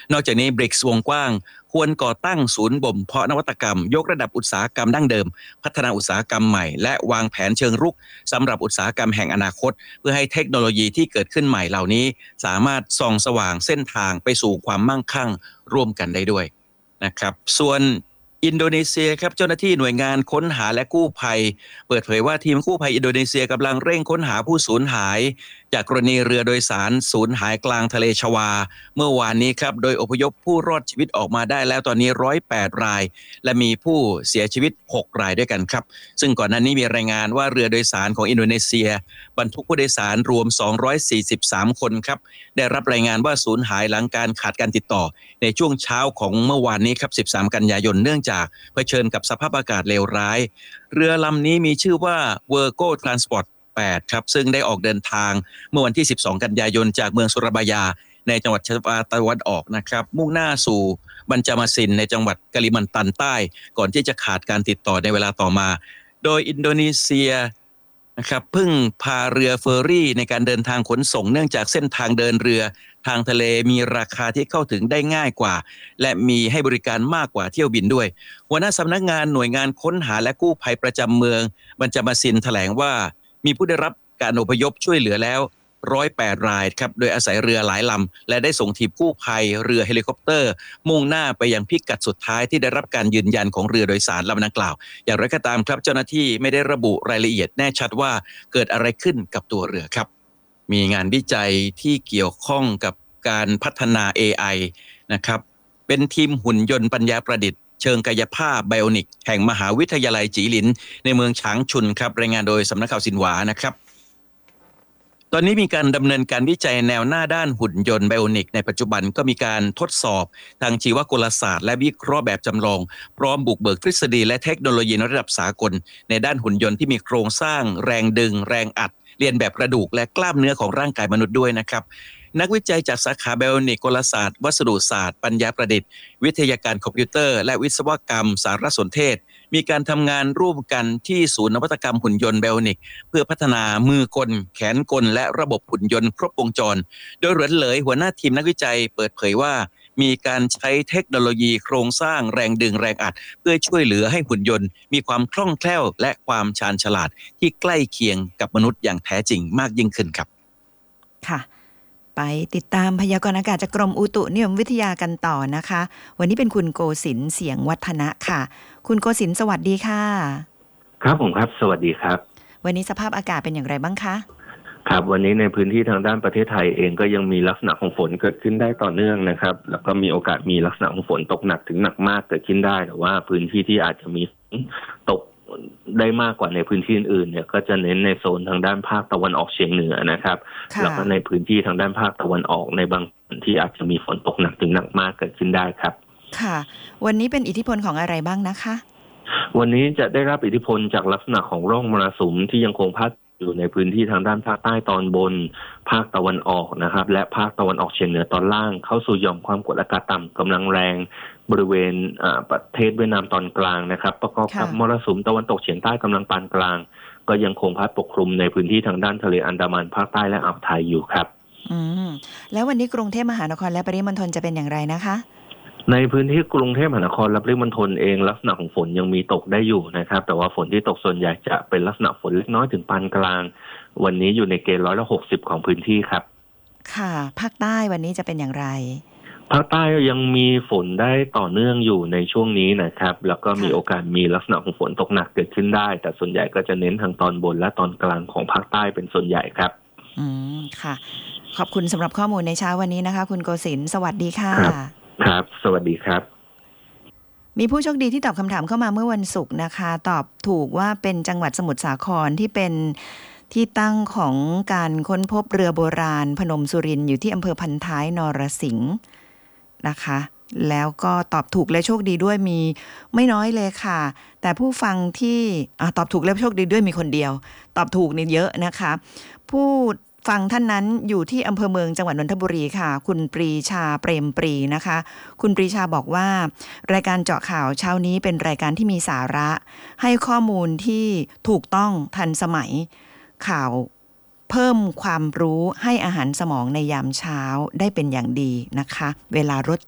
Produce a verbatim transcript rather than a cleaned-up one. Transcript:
นอกจากนี้ บริกส์ วงกว้างควรก่อตั้งศูนย์บ่มเพาะนวัตกรรมยกระดับอุตสาหกรรมดั้งเดิมพัฒนาอุตสาหกรรมใหม่และวางแผนเชิงรุกสำหรับอุตสาหกรรมแห่งอนาคตเพื่อให้เทคโนโลยีที่เกิดขึ้นใหม่เหล่านี้สามารถส่องสว่างเส้นทางไปสู่ความมั่งคั่งร่วมกันได้ด้วยนะครับส่วนอินโดนีเซียครับเจ้าหน้าที่หน่วยงานค้นหาและกู้ภัยเปิดเผยว่าทีมกู้ภัยอินโดนีเซียกำลังเร่งค้นหาผู้สูญหายจากกรณีเรือโดยสารสูญหายกลางทะเลชวาเมื่อวานนี้ครับโดยอพยพผู้รอดชีวิตออกมาได้แล้วตอนนี้หนึ่งร้อยแปดรายและมีผู้เสียชีวิตหกรายด้วยกันครับซึ่งก่อนหน้านี้มีรายงานว่าเรือโดยสารของอินโดนีเซียบรรทุกผู้โดยสารรวมสองร้อยสี่สิบสามคนครับได้รับรายงานว่าสูญหายหลังการขาดการติดต่อในช่วงเช้าของเมื่อวานนี้ครับสิบสามกันยายนเนื่องจากเผชิญกับสภาพอากาศเลวร้ายเรือลำนี้มีชื่อว่า Virgo Transport แปดครับซึ่งได้ออกเดินทางเมื่อวันที่สิบสองกันยายนจากเมืองสุราบายาในจังหวัดชวาตะวันออกนะครับมุ่งหน้าสู่บัญจมาซินในจังหวัดกะลิมันตันใต้ก่อนที่จะขาดการติดต่อในเวลาต่อมาโดยอินโดนีเซียนะครับเพิ่งพาเรือเฟอร์รี่ในการเดินทางขนส่งเนื่องจากเส้นทางเดินเรือทางทะเลมีราคาที่เข้าถึงได้ง่ายกว่าและมีให้บริการมากกว่าเที่ยวบินด้วยหัวหน้าสำนักงานหน่วยงานค้นหาและกู้ภัยประจำเมืองบัญจมาซินแถลงว่ามีผู้ได้รับการอพยพช่วยเหลือแล้วหนึ่งร้อยแปดรายครับโดยอาศัยเรือหลายลำและได้ส่งทีมกู้ภัยเรือเฮลิคอปเตอร์มุ่งหน้าไปยังพิกัดสุดท้ายที่ได้รับการยืนยันของเรือโดยสารลำดังกล่าวอย่างไรก็ตามครับเจ้าหน้าที่ไม่ได้ระบุรายละเอียดแน่ชัดว่าเกิดอะไรขึ้นกับตัวเรือครับมีงานวิจัยที่เกี่ยวข้องกับการพัฒนา เอ ไอ นะครับเป็นทีมหุ่นยนต์ปัญญาประดิษฐ์เชิงกายภาพไบโอนิกแห่งมหาวิทยาลัยจีหลินในเมืองฉางชุนครับรายงานโดยสำนักข่าวซินหวานะครับตอนนี้มีการดำเนินการวิจัยแนวหน้าด้านหุ่นยนต์ไบโอนิกในปัจจุบันก็มีการทดสอบทางชีวกลศาสตร์และวิเคราะห์แบบจำลองพร้อมบุกเบิกทฤษฎีและเทคโนโลยีในระดับสากลในด้านหุ่นยนต์ที่มีโครงสร้างแรงดึงแรงอัดเรียนแบบกระดูกและกล้ามเนื้อของร่างกายมนุษย์ด้วยนะครับนักวิจัยจากสาขาไบโอนิกกลศาสตร์วัสดุศาสตร์ปัญญาประดิษฐ์วิทยาการคอมพิวเตอร์และวิศวกรรมสารสนเทศมีการทำงานร่วมกันที่ศูนย์นวัตกรรมหุ่นยนต์ไบโอนิกเพื่อพัฒนามือกลแขนกลและระบบหุ่นยนต์ครบวงจรโดยเหรินเหลยหัวหน้าทีมนักวิจัยเปิดเผยว่ามีการใช้เทคโนโลยีโครงสร้างแรงดึงแรงอัดเพื่อช่วยเหลือให้หุ่นยนต์มีความคล่องแคล่วและความชาญฉลาดที่ใกล้เคียงกับมนุษย์อย่างแท้จริงมากยิ่งขึ้นครับค่ะไปติดตามพยากรณ์อากาศจากกรมอุตุนิยมวิทยากันต่อนะคะวันนี้เป็นคุณโกศินทร์เสียงวัฒนะค่ะคุณโกศินทร์สวัสดีค่ะครับผมครับสวัสดีครับวันนี้สภาพอากาศเป็นอย่างไรบ้างคะครับวันนี้ในพื้นที่ทางด้านประเทศไทยเองก็ยังมีลักษณะของฝนเกิดขึ้นได้ต่อเนื่องนะครับแล้วก็มีโอกาสมีลักษณะของฝนตกหนักถึงหนักมากเกิดขึ้นได้แต่ว่าพื้นที่ที่อาจจะมีตกได้มากกว่าในพื้นที่อื่นๆเนี่ยก็จะเน้นในโซนทางด้านภาคตะวันออกเฉียงเหนือนะครับแล้วก็ในพื้นที่ทางด้านภาคตะวันออกในบางพื้นที่อาจจะมีฝนตกหนักถึงหนักมากเกิดขึ้นได้ครับค่ะวันนี้เป็นอิทธิพลของอะไรบ้างนะคะวันนี้จะได้รับอิทธิพลจากลักษณะของร่องมรสุมที่ยังคงพัดอยู่ในพื้นที่ทางด้านภาคใต้ตอนบนภาคตะวันออกนะครับและภาคตะวันออกเฉียงเหนือตอนล่างเข้าสู่หย่อมความกดอากาศต่ำกำลังแรงบริเวณประเทศเวียดนามตอนกลางนะครับประกอบกับมรสุมตะวันตกเฉียงใต้กำลังปานกลางก็ยังคงพัดปกคลุมในพื้นที่ทางด้านทะเลอันดามันภาคใต้และอ่าวไทยอยู่ครับอืมแล้ววันนี้กรุงเทพมหานครและปริมณฑลจะเป็นอย่างไรนะคะในพื้นที่กรุงเทพมหานครและปริมณฑลเองลักษณะของฝนยังมีตกได้อยู่นะครับแต่ว่าฝนที่ตกส่วนใหญ่จะเป็นลักษณะฝนเล็กน้อยถึงปานกลางวันนี้อยู่ในเกณฑ์ร้อยละหกสิบของพื้นที่ครับค่ะภาคใต้วันนี้จะเป็นอย่างไรภาคใต้ยังมีฝนได้ต่อเนื่องอยู่ในช่วงนี้นะครับแล้วก็มีโอกาสมีลักษณะของฝนตกหนักเกิดขึ้นได้แต่ส่วนใหญ่ก็จะเน้นทางตอนบนและตอนกลางของภาคใต้เป็นส่วนใหญ่ครับอืมค่ะขอบคุณสำหรับข้อมูลในเช้าวันนี้นะคะคุณโกศินทร์สวัสดีค่ะครับสวัสดีครับมีผู้โชคดีที่ตอบคำถามเข้ามาเมื่อวันศุกร์นะคะตอบถูกว่าเป็นจังหวัดสมุทรสาครที่เป็นที่ตั้งของการค้นพบเรือโบราณพนมสุรินทร์อยู่ที่อำเภอพันท้ายนรสิงห์นะคะแล้วก็ตอบถูกและโชคดีด้วยมีไม่น้อยเลยค่ะแต่ผู้ฟังที่อ่ะตอบถูกและโชคดีด้วยมีคนเดียวตอบถูกนี่เยอะนะคะผู้ฟังท่านนั้นอยู่ที่อำเภอเมืองจังหวัดนนทบุรีค่ะคุณปรีชาเปรมปรีนะคะคุณปรีชาบอกว่ารายการเจาะข่าวเช้านี้เป็นรายการที่มีสาระให้ข้อมูลที่ถูกต้องทันสมัยข่าวเพิ่มความรู้ให้อาหารสมองในยามเช้าได้เป็นอย่างดีนะคะเวลารถ